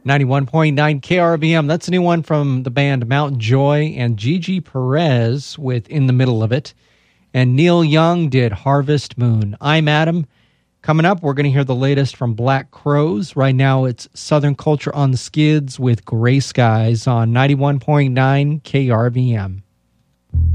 91.9 KRVM. That's a new one from the band Mountain Joy and Gigi Perez with In the Middle of It. And Neil Young did Harvest Moon. I'm Adam. Coming up, we're going to hear the latest from Black Crowes. Right now, it's Southern Culture on the Skids with Gray Skies on 91.9 KRVM.